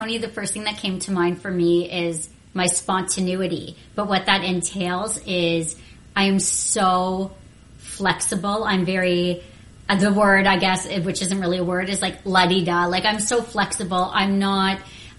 Tony, the first thing that came to mind for me is my spontaneity. But what that entails is I am so flexible. I'm very, the word, I guess, which isn't really a word, is like la-di-da. Like, I'm so flexible. I'm not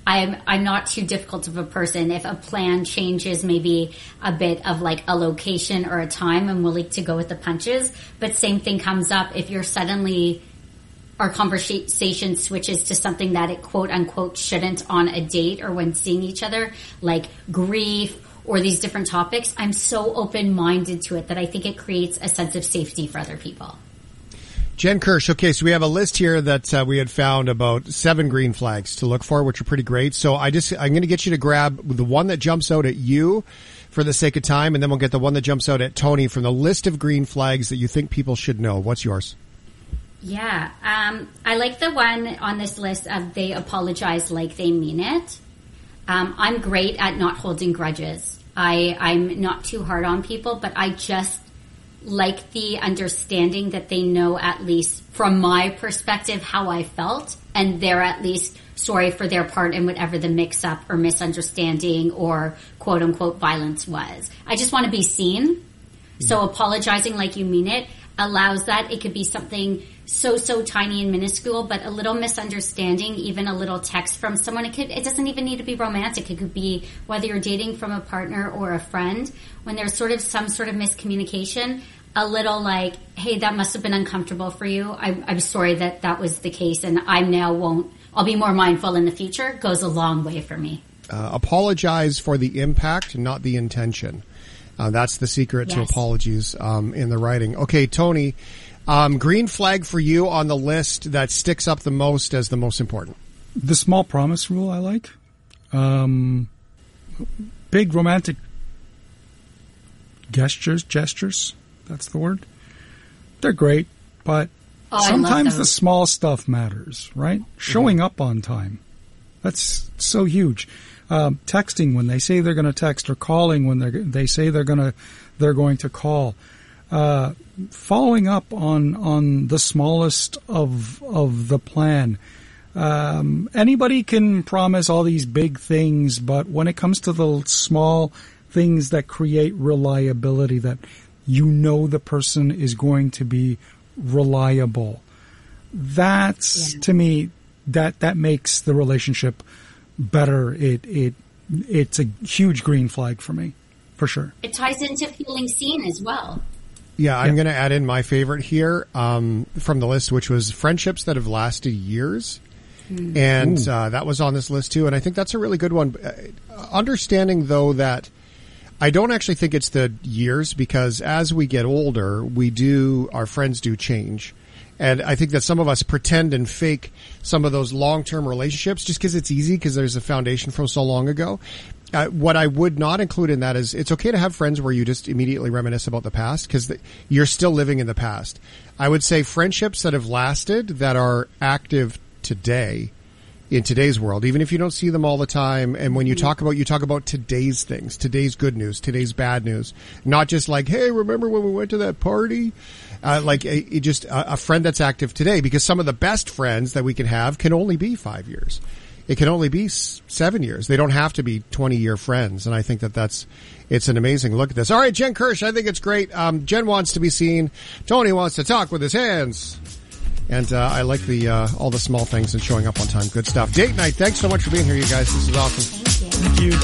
too difficult of a person. If a plan changes maybe a bit of like a location or a time, I'm willing to go with the punches. But same thing comes up if you're suddenly, our conversation switches to something that it quote unquote shouldn't on a date or when seeing each other, like grief or these different topics. I'm so open-minded to it that I think it creates a sense of safety for other people. Jen Kirsch, okay, so we have a list here that we had found about 7 green flags to look for, which are pretty great. So I'm going to get you to grab the one that jumps out at you for the sake of time, and then we'll get the one that jumps out at Tony from the list of green flags that you think people should know. What's yours? Yeah, I like the one on this list of they apologize like they mean it. I'm great at not holding grudges. I'm not too hard on people, but I just like the understanding that they know, at least from my perspective, how I felt, and they're at least sorry for their part in whatever the mix-up or misunderstanding or quote-unquote violence was. I just want to be seen. So apologizing like you mean it allows that. It could be something so tiny and minuscule, but a little misunderstanding, even a little text from someone. It doesn't even need to be romantic. It could be whether you're dating from a partner or a friend. When there's sort of some sort of miscommunication, a little like, hey, that must have been uncomfortable for you. I'm sorry that was the case, and I'll be more mindful in the future, goes a long way for me. Apologize for the impact, not the intention. That's the secret to apologies in the writing. Okay, Tony, green flag for you on the list that sticks up the most as the most important. The small promise rule I like. Big romantic gestures, that's the word. They're great, but sometimes the small stuff matters, right? Showing up on time. That's so huge. Texting when they say they're going to text, or calling when they say they're going to call. Following up on the smallest of the plan. Anybody can promise all these big things, but when it comes to the small things that create reliability, that you know the person is going to be reliable, that's to me that makes the relationship better. It's a huge green flag for me, for sure. It ties into feeling seen as well. Yeah, I'm going to add in my favorite here from the list, which was friendships that have lasted years. And that was on this list too. And I think that's a really good one. Understanding, though, that I don't actually think it's the years, because as we get older, our friends do change. And I think that some of us pretend and fake some of those long-term relationships just because it's easy, because there's a foundation from so long ago. What I would not include in that is it's okay to have friends where you just immediately reminisce about the past, because you're still living in the past. I would say friendships that have lasted, that are active today, in today's world, even if you don't see them all the time. And when you talk about today's things, today's good news, today's bad news, not just like, hey, remember when we went to that party? Just a friend that's active today, because some of the best friends that we can have can only be 5 years. It can only be 7 years. They don't have to be 20-year friends. And I think it's an amazing look at this. All right, Jen Kirsch, I think it's great. Jen wants to be seen. Tony wants to talk with his hands. And I like all the small things and showing up on time. Good stuff. Date night. Thanks so much for being here, you guys. This is awesome. Thank you.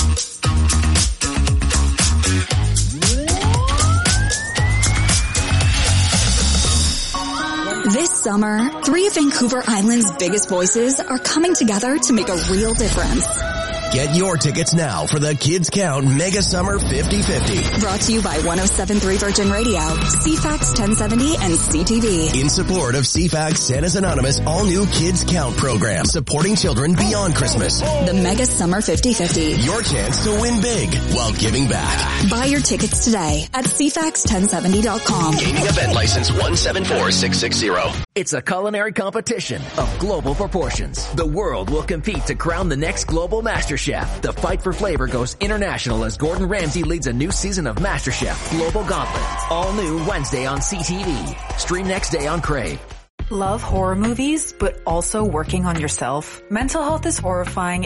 This summer, 3 of Vancouver Island's biggest voices are coming together to make a real difference. Get your tickets now for the Kids Count Mega Summer 50/50. Brought to you by 107.3 Virgin Radio, CFAX 1070, and CTV. In support of CFAX Santa's Anonymous all-new Kids Count program, supporting children beyond Christmas. The Mega Summer 50/50. Your chance to win big while giving back. Buy your tickets today at CFAX1070.com. Gaming event license 174660. It's a culinary competition of global proportions. The world will compete to crown the next global master chef. The fight for flavor goes international as Gordon Ramsay leads a new season of MasterChef Global Gauntlet. All new Wednesday on CTV. Stream next day on Crave. Love horror movies, but also working on yourself? Mental health is horrifying